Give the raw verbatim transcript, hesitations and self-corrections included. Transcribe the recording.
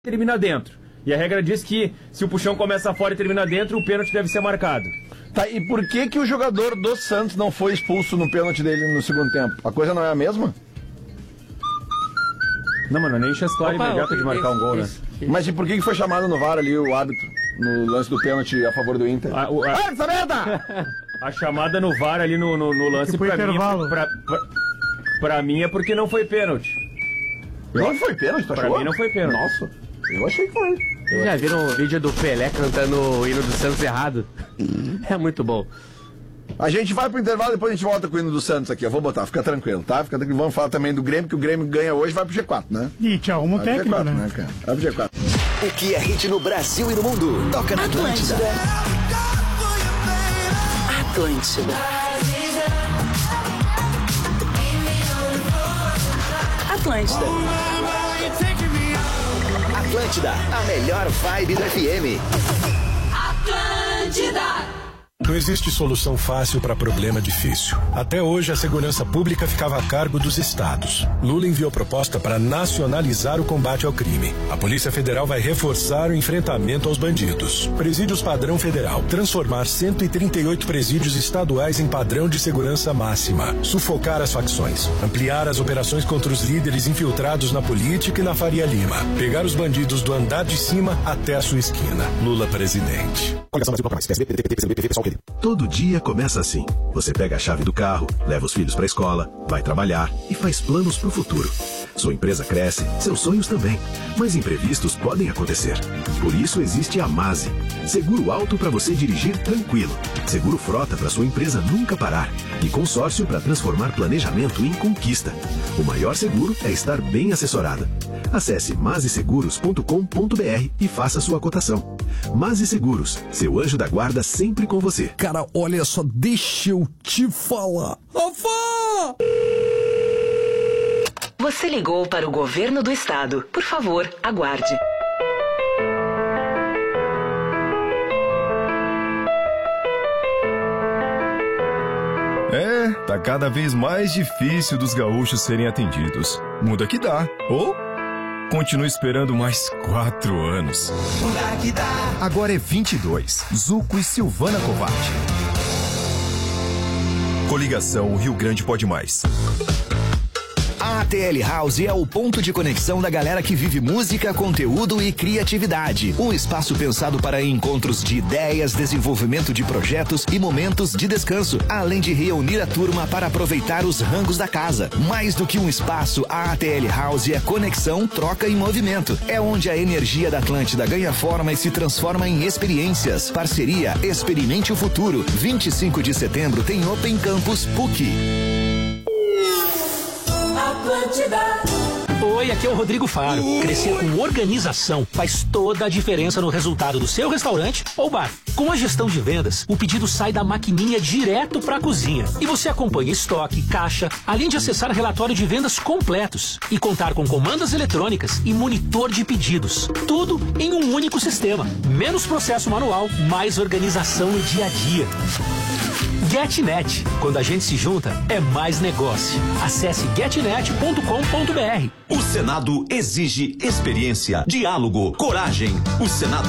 termina dentro. E a regra diz que se o puxão começa fora e termina dentro, o pênalti deve ser marcado. Tá, e por que que o jogador do Santos não foi expulso no pênalti dele no segundo tempo? A coisa não é a mesma? Não, mano, nem chance clara e imediata de marcar um gol, né? Mas e por que que foi chamado no V A R ali o árbitro, no lance do pênalti a favor do Inter? A, o, a, ah, essa merda! A chamada no V A R ali no, no, no lance pra mim, é, pra, pra, pra mim é porque não foi pênalti. Não foi pênalti, tá? Pra mim não foi pênalti. Nossa, eu achei que foi. Vocês já viram o vídeo do Pelé cantando o hino do Santos errado? É muito bom. A gente vai pro intervalo e depois a gente volta com o hino do Santos aqui. Eu vou botar, fica tranquilo, tá? Fica tranquilo. Vamos falar também do Grêmio, que o Grêmio ganha hoje, vai pro G quatro, né? E tchau, um técnico, G quatro, né? né, cara? Vai pro G quatro. O que é hit no Brasil e no mundo? Toca na Atlântida. Atlântida. Atlântida. Atlântida, a melhor vibe do F M. Atlântida. Não existe solução fácil para problema difícil. Até hoje, a segurança pública ficava a cargo dos estados. Lula enviou proposta para nacionalizar o combate ao crime. A Polícia Federal vai reforçar o enfrentamento aos bandidos. Presídios padrão federal. Transformar cento e trinta e oito presídios estaduais em padrão de segurança máxima. Sufocar as facções. Ampliar as operações contra os líderes infiltrados na política e na Faria Lima. Pegar os bandidos do andar de cima até a sua esquina. Lula presidente. Todo dia começa assim. Você pega a chave do carro, leva os filhos para a escola, vai trabalhar e faz planos para o futuro. Sua empresa cresce, seus sonhos também. Mas imprevistos podem acontecer. Por isso existe a Mase. Seguro alto para você dirigir tranquilo. Seguro frota para sua empresa nunca parar. E consórcio para transformar planejamento em conquista. O maior seguro é estar bem assessorada. Acesse mase seguros ponto com ponto br e faça sua cotação. Mase Seguros, seu anjo da guarda sempre com você. Cara, olha só, deixa eu te falar. Avó! Você ligou para o governo do estado. Por favor, aguarde. É, tá cada vez mais difícil dos gaúchos serem atendidos. Muda que dá. Ou continua esperando mais quatro anos. Muda que dá. Agora é vinte e dois. Zuco e Silvana Kovac. Coligação Rio Grande Pode Mais. A ATL House é o ponto de conexão da galera que vive música, conteúdo e criatividade. Um espaço pensado para encontros de ideias, desenvolvimento de projetos e momentos de descanso, além de reunir a turma para aproveitar os rangos da casa. Mais do que um espaço, a ATL House é conexão, troca e movimento. É onde a energia da Atlântida ganha forma e se transforma em experiências. Parceria Experimente o Futuro. vinte e cinco de setembro tem Open Campus P U C. Atlântida. Oi, aqui é o Rodrigo Faro. Crescer com organização faz toda a diferença no resultado do seu restaurante ou bar. Com a gestão de vendas, o pedido sai da maquininha direto para a cozinha. E você acompanha estoque, caixa, além de acessar relatório de vendas completos e contar com comandas eletrônicas e monitor de pedidos. Tudo em um único sistema. Menos processo manual, mais organização no dia a dia. GetNet. Quando a gente se junta, é mais negócio. Acesse getnet ponto com ponto br. O Senado exige experiência, diálogo, coragem. O Senado